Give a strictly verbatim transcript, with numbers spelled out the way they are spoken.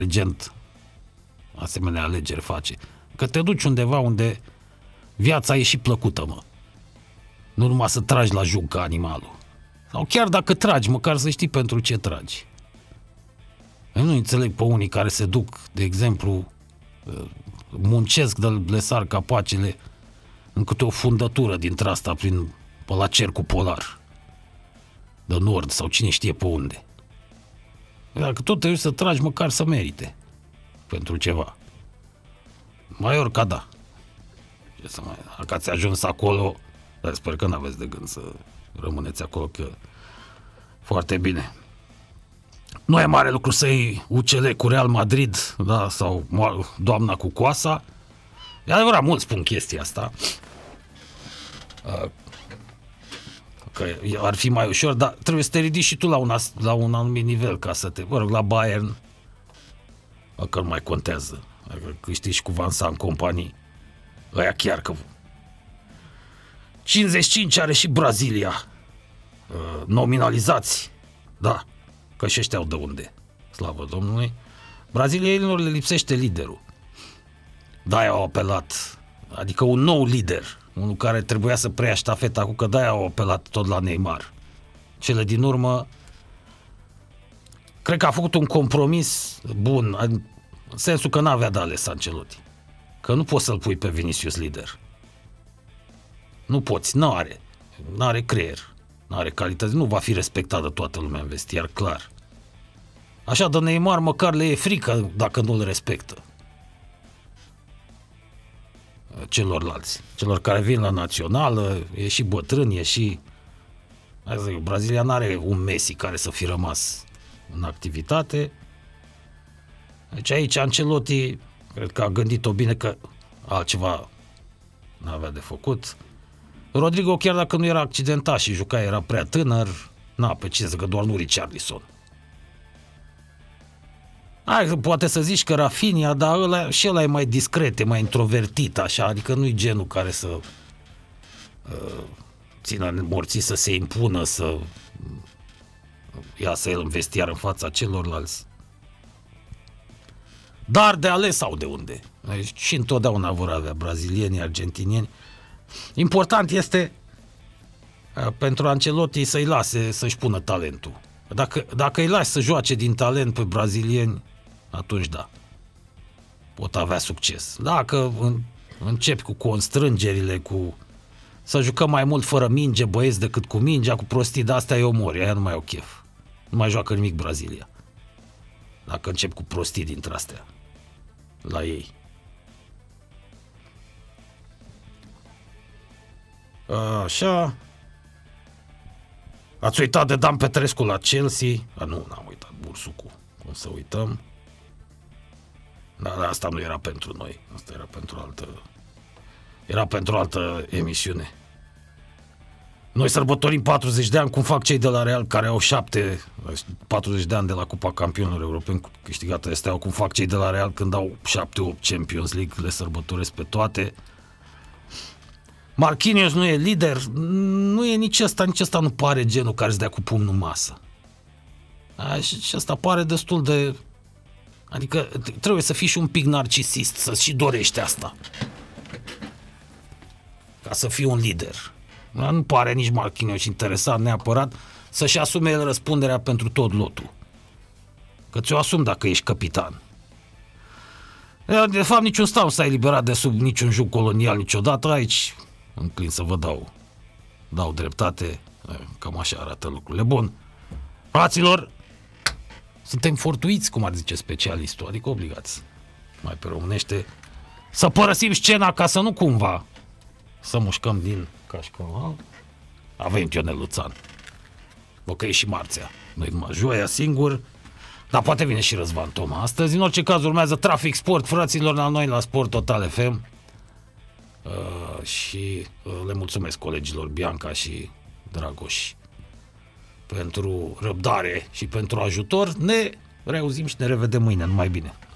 inteligent asemenea alegeri face. Că te duci undeva unde viața e și plăcută, mă. Nu numai să tragi la jug ca animalul. Sau chiar dacă tragi, măcar să știi pentru ce tragi. Eu nu înțeleg pe unii care se duc, de exemplu, muncesc de le sar capacele în câte o fundătură dintre asta prin, pe la cercul polar de nord sau cine știe pe unde. Dacă tot trebuie să tragi, măcar să merite pentru ceva. Mai orică da. Ce să mai... Dacă ați ajuns acolo, dar sper că n-aveți de gând să rămâneți acolo, că foarte bine. Nu e mare lucru să iei U C L cu Real Madrid, da, sau doamna cu coasa. E adevărat, mulți spun chestia asta. Că ar fi mai ușor, dar trebuie să te ridici și tu la un, la un anumit nivel ca să te... Mă rog, la Bayern, că nu mai contează. Dacă câștigi cu Vincent companii, ăia chiar că... cincizeci și cinci are și Brazilia. Nominalizați. Da. Că și ăștia au de unde. Slavă Domnului. Brazilienilor le lipsește liderul. De-aia au apelat. Adică un nou lider. Unul care trebuia să preia ștafeta cu, că de-aia au apelat tot la Neymar. Cele din urmă, cred că a făcut un compromis bun, în sensul că n-avea de ales Ancelotti. Că nu poți să-l pui pe Vinicius lider. Nu poți, n-are. N-are creier. N-are calități, nu va fi respectat de toată lumea în vestiar, clar. Așa de Neymar măcar le e frică dacă nu-l respectă. Celorlalți. Celor care vin la națională, e și bătrân, e și... Zic, Brazilia n-are un Messi care să fi rămas în activitate. Deci aici Ancelotti, cred că a gândit-o bine, că altceva n-avea de făcut. Rodrigo, chiar dacă nu era accidentat și juca, era prea tânăr, na, pe ce să, că doar nu Richarlison. Hai, poate să zici că Rafinha, dar ăla, și ăla e mai discret, e mai introvertit, așa, adică nu-i genul care să uh, țină morții, să se impună, să iasă el în vestiar în fața celorlalți. Dar de ales sau de unde? Deci, și întotdeauna vor avea brazilieni, argentinieni. Important este uh, pentru Ancelotti să-i lase să-și pună talentul. Dacă, dacă îi lași să joace din talent pe brazilieni, atunci da, pot avea succes. Dacă în, începi cu constrângerile, cu să jucăm mai mult fără minge, băieți, decât cu mingea, cu prostii de astea, îi omori, aia nu mai au chef. Nu mai joacă nimic Brazilia. Dacă începi cu prostii dintre astea la ei. Așa. Ați uitat de Dan Petrescu la Chelsea? A, nu, n-am uitat, bursucul. O să uităm. Dar asta nu era pentru noi. Asta era pentru altă... Era pentru altă emisiune. Noi sărbătorim patruzeci de ani, cum fac cei de la Real, care au șapte, patruzeci de ani de la Cupa Campionilor Europeni câștigată este, au cum fac cei de la Real când au șapte opt Champions League, le sărbătoresc pe toate. Marquinhos nu e lider, nu e nici ăsta, nici ăsta nu pare genul care îți dea cu pumnul în masă. A, și, și ăsta pare destul de... Adică trebuie să fii și un pic narcisist, să-ți și dorești asta. Ca să fii un lider. Nu pare nici Marquinhos interesant neapărat să-și asume el răspunderea pentru tot lotul. Că ți-o asumi dacă ești capitan. De fapt, niciun stat nu s-a eliberat de sub niciun jug colonial niciodată. Aici înclin să vă dau, dau dreptate. Cam așa arată lucrurile. Bun. Fraților, suntem fortuiți, cum ar zice specialistul, adică obligați, mai pe românește, să părăsim scena ca să nu cumva să mușcăm din cașcaval. Avem Ionel Luțan. Bă, că e și marțea. Noi numai joia singur, dar poate vine și Răzvan Toma astăzi. În orice caz urmează Trafic Sport, fraților, la noi la Sport Total F M. Uh, și uh, le mulțumesc colegilor Bianca și Dragoș pentru răbdare și pentru ajutor. Ne reauzim și ne revedem mâine. Numai bine!